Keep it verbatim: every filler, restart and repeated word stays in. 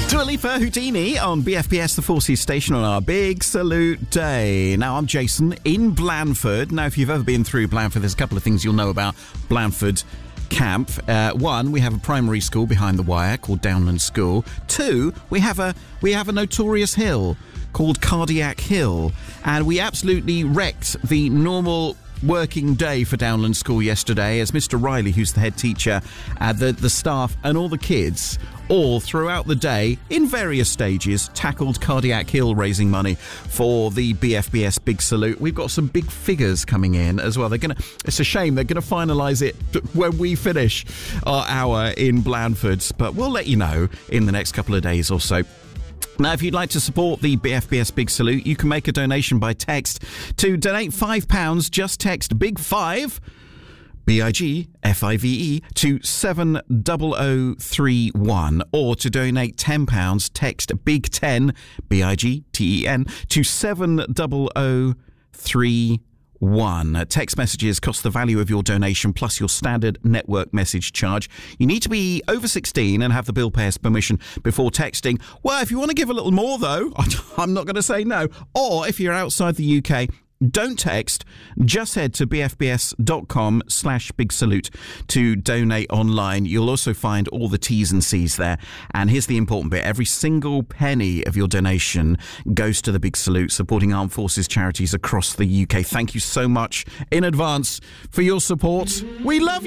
Dua Lipa, Houdini on B F B S, the Forces station on our Big Salute Day. Now, I'm Jason in Blandford. Now, if you've ever been through Blandford, there's a couple of things you'll know about Blandford Camp. Uh, one, we have a primary school behind the wire called Downland School. Two, we have a we have a notorious hill called Cardiac Hill, and we absolutely wrecked the normal working day for Downland School yesterday as Mister Riley, who's the head teacher, uh, the, the staff and all the kids all throughout the day in various stages tackled Cardiac Hill, raising money for the B F B S Big Salute. We've got some big figures coming in as well. They're gonna it's a shame they're gonna finalise it when we finish our hour in Blandford, but we'll let you know in the next couple of days or so. Now, if you'd like to support the B F B S Big Salute, you can make a donation by text. To donate five pounds, just text Big Five, B I G F I V E, to seven zero zero three one. Or to donate ten pounds, text Big Ten, B I G T E N, to seven zero zero three one. Uh, text messages cost the value of your donation plus your standard network message charge. You need to be over sixteen and have the bill payer's permission before texting. Well, if you want to give a little more, though, I'm not going to say no. Or if you're outside the U K, don't text. Just head to bfbs.com slash big salute to donate online. You'll also find all the T's and C's there. And here's the important bit. Every single penny of your donation goes to the Big Salute, supporting armed forces charities across the U K. Thank you so much in advance for your support. We love you.